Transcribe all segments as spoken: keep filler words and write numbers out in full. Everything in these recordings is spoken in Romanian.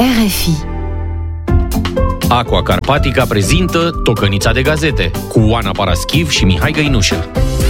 R F I. Aqua Carpatica prezintă Tocănița de gazete cu Oana Paraschiv și Mihai Găinușă.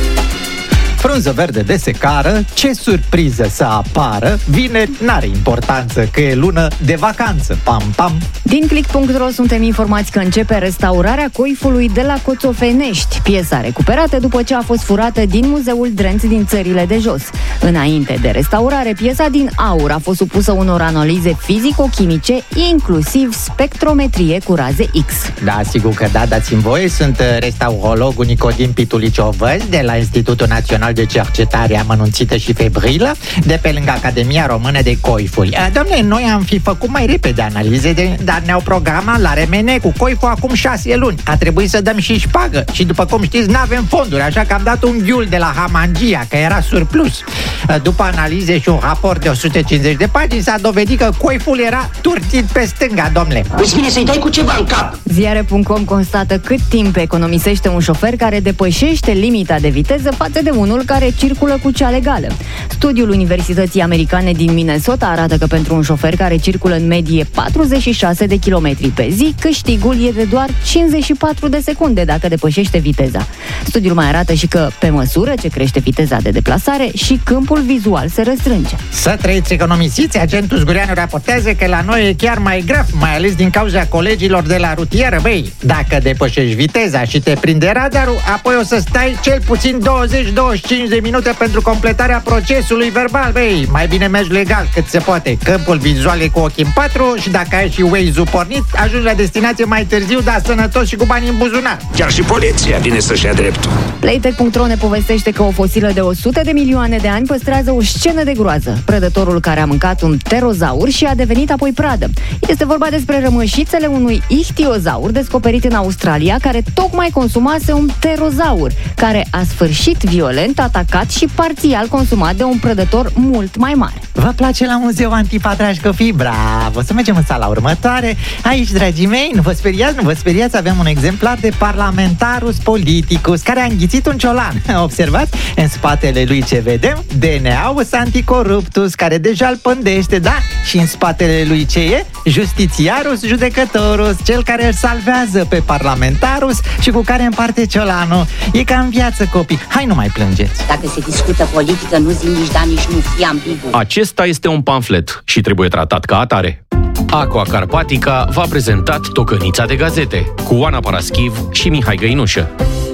Frunză verde de secară, ce surpriză să apară, vineri n-are importanță că e lună de vacanță, pam, pam. Din click punct ro suntem informați că începe restaurarea coifului de la Coțofenești, piesa recuperată după ce a fost furată din Muzeul Drenț din țările de jos. Înainte de restaurare, piesa din aur a fost supusă unor analize fizico-chimice, inclusiv spectrometrie cu raze X. Da, sigur că da, dați-mi voie, sunt restaurologul Nicodim Pitulici-Ovăl de la Institutul Național de Cercetare Amănunțită și Febrilă, de pe lângă Academia Română de Coifuri. Dom'le, noi am fi făcut mai repede analize, de, dar ne-au programat la R M N cu coiful acum șase luni. A trebuit să dăm și șpagă și, după cum știți, n-avem fonduri, așa că am dat un ghiul de la Hamangia, că era surplus. După analize și un raport de o sută cincizeci de pagini, s-a dovedit că coiful era turtit pe stânga, dom'le. Îți vine să-i dai cu ceva în cap. Ziare punct com constată cât timp economisește un șofer care depășește limita de viteză față de unul care circulă cu cea legală. Studiul Universității Americane din Minnesota arată că pentru un șofer care circulă în medie patruzeci și șase de kilometri pe zi, câștigul e de doar cincizeci și patru de secunde dacă depășește viteza. Studiul mai arată și că, pe măsură ce crește viteza de deplasare, și câmpul vizual se restrânge. Să trăiți economisiți, agentul Zgureanu raportează că la noi e chiar mai grav, mai ales din cauza colegilor de la rutieră, băi. Dacă depășești viteza și te prinde radarul, apoi o să stai cel puțin douăzeci douăzeci și cinci de minute pentru completarea procesului verbal, băi. Mai bine mergi legal cât se poate. Câmpul vizual e cu ochii în patru și dacă ai și Waze-ul pornit, ajungi la destinație mai târziu, dar sănătos și cu bani în buzunar. Chiar și poliția vine să-și ia dreptul. Playtech punct ro ne povestește că o fosilă de o sută de milioane de ani păstrează o scenă de groază. Prădătorul care a mâncat un pterozaur și a devenit apoi pradă. Este vorba despre rămășițele unui ihtiozaur descoperit în Australia, care tocmai consumase un pterozaur, care a sfârșit violent, atacat și parțial consumat de un prădător mult mai mare. Vă place la Muzeu Antipa, dragi copii? Bravo! Să mergem în sala următoare. Aici, dragii mei, nu vă speriați, nu vă speriați, avem un exemplar de Parlamentarus Politicus, care a înghițit un ciolan. Observați? În spatele lui ce vedem? D N A-ul Anticoruptus, care deja îl pândește, da? Și în spatele lui ce e? Justitiarus Judecătorus, cel care îl salvează pe Parlamentarus și cu care împarte ciolanul. E ca în viață, copii. Hai, nu mai plângeți. Dacă se discută politică, nu zi nici da, nici nu, fii ambigu. Acesta este un pamflet și trebuie tratat ca atare. Aqua Carpatica v-a prezentat Tocănița de gazete cu Oana Paraschiv și Mihai Găinușă.